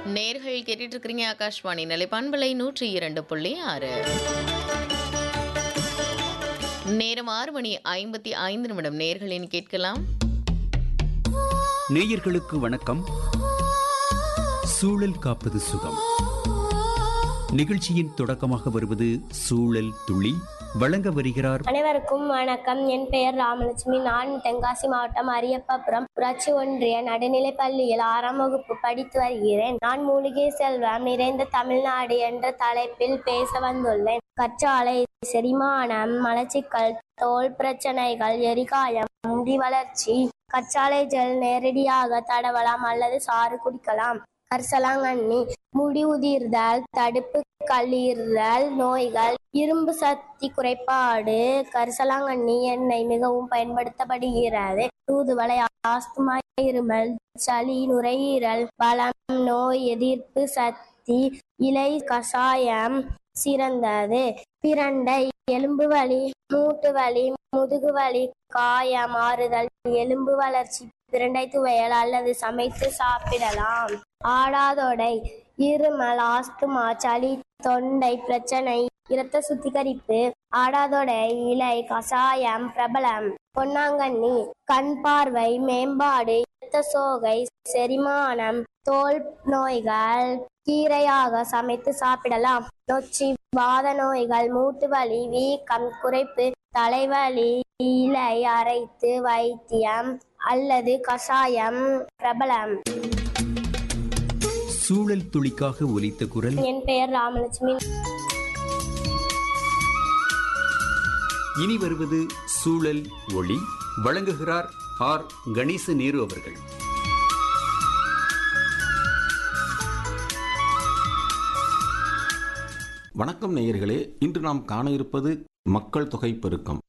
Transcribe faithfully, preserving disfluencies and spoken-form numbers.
நேர்கள் கேட்டுட்டு இருக்கிறீங்க ஆகாஷ்வாணி நிலைப்பான்பலை நூற்றி இரண்டு புள்ளி ஆறு. நேரம் ஆறு மணி ஐம்பத்தி ஐந்து நிமிடம். நேர்களின் கேட்கலாம். நேயர்களுக்கு வணக்கம். சூழல் காப்பது சுகம் நிகழ்ச்சியின் தொடக்கமாக வருவது சூழல் துளி. வழங்க வருகிறார். அனைவருக்கும் வணக்கம். என் பெயர் ராமலட்சுமி. நான் தென்காசி மாவட்டம் அரியப்பாபுரம் ஊராட்சி ஒன்றிய நடுநிலைப் பள்ளியில் ஆறாம் வகுப்பு படித்து வருகிறேன். நான் மூலிகை செல்வம் நிறைந்த தமிழ்நாடு என்ற தலைப்பில் பேச வந்துள்ளேன். கற்றாழை செரிமானம், மலச்சிக்கல், தோல் பிரச்சனைகள், எரிகாயம், முடி வளர்ச்சி. கற்றாழை ஜெல் நேரடியாக தடவலாம் அல்லது சாறு குடிக்கலாம். கரிசலாங்கண்ணி முடி உதிர்தல், தடுப்பு கல்லீரல் நோய்கள், இரும்பு சக்தி குறைபாடு. கரிசலாங்கண்ணி எண்ணெய் மிகவும் பயன்படுத்தப்படுகிறது. தூதுவளை ஆஸ்துமா, இருமல், சளி, நுரையீரல் பலம், நோய் எதிர்ப்பு சக்தி. இலை கஷாயம் சிறந்தது. பிரண்டை எலும்பு வலி, மூட்டு வலி, முதுகு வலி, காயம் ஆறுதல், எலும்பு வளர்ச்சி. பிரண்டை துவையல் அல்லது சமைத்து சாப்பிடலாம். ஆடாதொடை இருமல், ஆஸ்துமா, சளி, தொண்டை பிரச்சனை, இரத்த சுத்திகரிப்பு. ஆடாதொடை இலை கஷாயம் பிரபலம். பொன்னாங்கண்ணி கண் பார்வை மேம்பாடு, இரத்த சோகை, செரிமானம், தோல் நோய்கள். கீரையாக சமைத்து சாப்பிடலாம். நொச்சி வாத நோய்கள், மூட்டு வலி, வீக்கம் குறைப்பு, தலைவலி. இலை அரைத்து வைத்தியம் அல்லது கஷாயம் பிரபலம். சூழல் துளிக்காக ஒலித்த குரல். என் பெயர் ராமலட்சுமி. இனி வருவது சூழல் ஒளி. வழங்குகிறார் ஆர் கணேச நேரு அவர்கள். வணக்கம் நேயர்களே. இன்று நாம் காண இருப்பது மக்கள் தொகை பெருக்கம்.